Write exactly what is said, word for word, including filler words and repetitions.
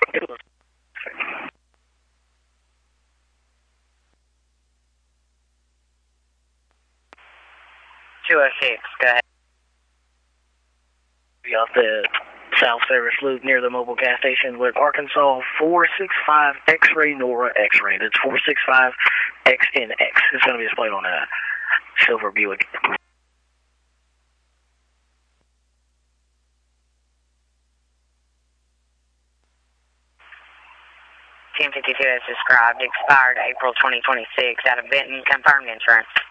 two oh six, go ahead. Be off the South Service Loop near the mobile gas station with Arkansas four six five X-ray Nora X-ray. That's four six five X N X. It's going to be displayed on a silver Buick. ten fifty-two as described, expired April twenty twenty-six, out of Benton, confirmed insurance.